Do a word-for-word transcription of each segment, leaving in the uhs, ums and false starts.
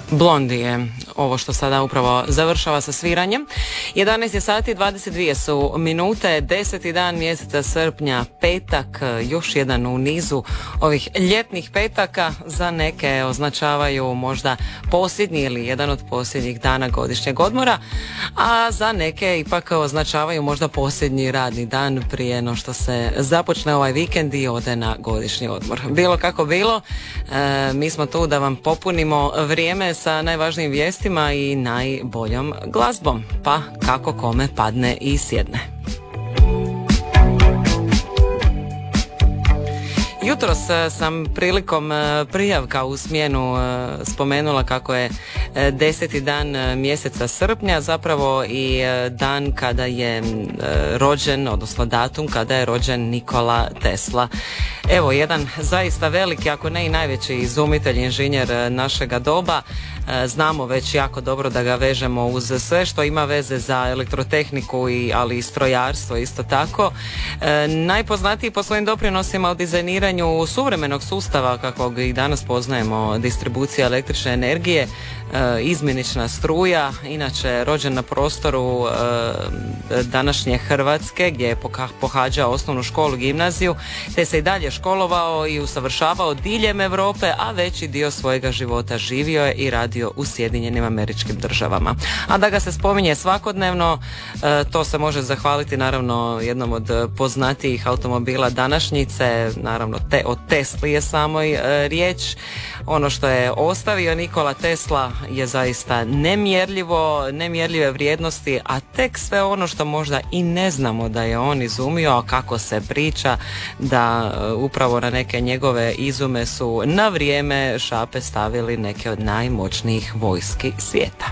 Blondie je ovo što sada upravo završava sa sviranjem. jedanaest je sati, dvadeset dvije su minute, deseti dan mjeseca srpnja, petak, još jedan u nizu ovih ljetnih petaka. Za neke označavaju možda posljednji ili jedan od posljednjih dana godišnjeg odmora, a za neke ipak označavaju možda posljednji radni dan prije no što se započne ovaj vikend i ode na godišnji odmor. Bilo kako bilo, e, mi smo tu da vam popunimo vrijeme sa najvažnijim vijestima i najboljom glazbom, pa kako kome padne i sjedne. Jutros sam prilikom prijavka u smjenu spomenula kako je deseti dan mjeseca srpnja zapravo i dan kada je rođen, odnosno datum kada je rođen Nikola Tesla. Evo, jedan zaista veliki, ako ne i najveći izumitelj, inženjer našega doba. Znamo već jako dobro da ga vežemo uz sve što ima veze za elektrotehniku, i, ali i strojarstvo isto tako. E, najpoznatiji po svojim doprinosima u dizajniranju suvremenog sustava kakvog i danas poznajemo, distribucija električne energije, e, izmjenična struja, inače rođen na prostoru e, današnje Hrvatske gdje je pohađao osnovnu školu, gimnaziju, te se i dalje školovao i usavršavao diljem Europe, a veći dio svojega života živio je i radio u Sjedinjenim Američkim Državama. A da ga se spominje svakodnevno, to se može zahvaliti naravno jednom od poznatijih automobila današnjice, naravno te, o Tesli je samoj riječ. Ono što je ostavio Nikola Tesla je zaista nemjerljivo, nemjerljive vrijednosti, a tek sve ono što možda i ne znamo da je on izumio, a kako se priča da upravo na neke njegove izume su na vrijeme šape stavili neke od najmoćnijih vojski svijeta.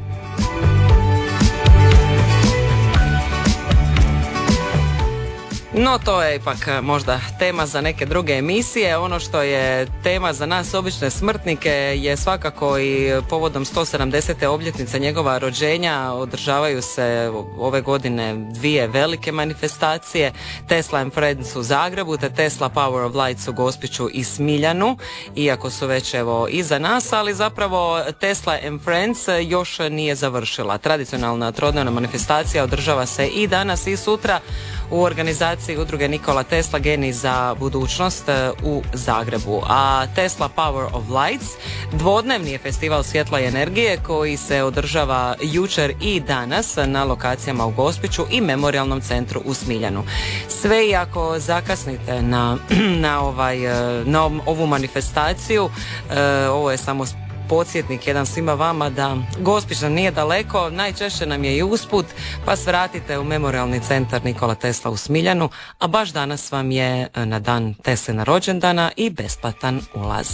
No, to je ipak možda tema za neke druge emisije. Ono što je tema za nas obične smrtnike je svakako i povodom sto sedamdesete obljetnice njegova rođenja održavaju se ove godine dvije velike manifestacije, Tesla and Friends u Zagrebu te Tesla Power of Lights u Gospiću i Smiljanu, iako su već evo iza nas, ali zapravo Tesla and Friends još nije završila. Tradicionalna trodnevna manifestacija održava se i danas i sutra u organizaciji udruge Nikola Tesla Genij za budućnost u Zagrebu. A Tesla Power of Lights dvodnevni je festival svjetla i energije koji se održava jučer i danas na lokacijama u Gospiću i Memorijalnom centru u Smiljanu. Sve i ako zakasnite na, na, ovaj, na ovu manifestaciju, ovo je samo podsjetnik jedan svima vama da Gospić nam nije daleko, najčešće nam je i usput, pa svratite u Memorijalni centar Nikola Tesla u Smiljanu, a baš danas vam je na dan Teslina rođendana i besplatan ulaz.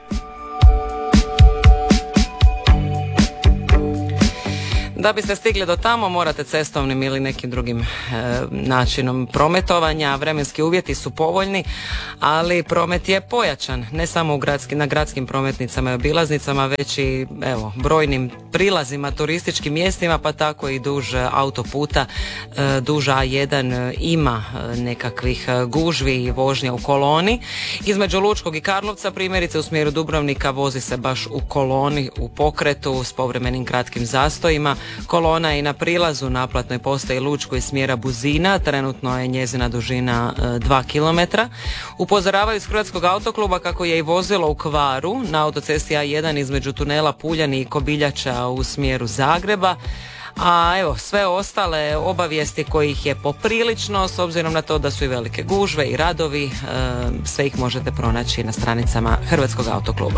Da biste stigli do tamo morate cestovnim ili nekim drugim e, načinom prometovanja. Vremenski uvjeti su povoljni, ali promet je pojačan, ne samo u gradski, na gradskim prometnicama i obilaznicama, već i evo, brojnim prilazima, turističkim mjestima, pa tako i duž autoputa, e, duž A jedan ima nekakvih gužvi i vožnja u koloni. Između Lučkog i Karlovca, primjerice u smjeru Dubrovnika, vozi se baš u koloni, u pokretu s povremenim kratkim zastojima. Kolona je i na prilazu naplatnoj postaji Lučko iz smjera Buzina, trenutno je njezina dužina e, dva kilometra. Upozoravaju iz Hrvatskog autokluba kako je i vozilo u kvaru na autocesti A jedan između tunela Puljani i Kobiljača u smjeru Zagreba. A evo, sve ostale obavijesti kojih je poprilično, s obzirom na to da su i velike gužve i radovi, e, sve ih možete pronaći na stranicama Hrvatskog autokluba.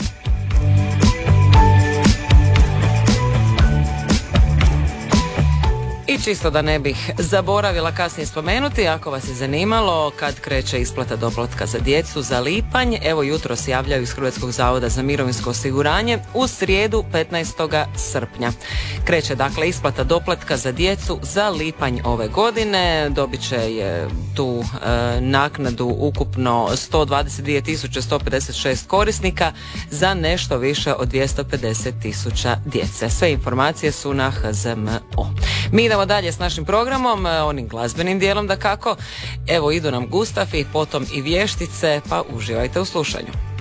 I čisto da ne bih zaboravila kasnije spomenuti, ako vas je zanimalo kad kreće isplata doplatka za djecu za lipanj, evo jutro se javljaju iz Hrvatskog zavoda za mirovinsko osiguranje u srijedu petnaestog srpnja. Kreće dakle isplata doplatka za djecu za lipanj ove godine, dobit će je tu e, naknadu ukupno sto dvadeset dvije tisuće sto pedeset šest korisnika za nešto više od dvjesto pedeset tisuća djece. Sve informacije su na H Z M O. Mi idemo dalje s našim programom, onim glazbenim dijelom dakako. Evo idu nam Gustafi, potom i vještice, pa uživajte u slušanju.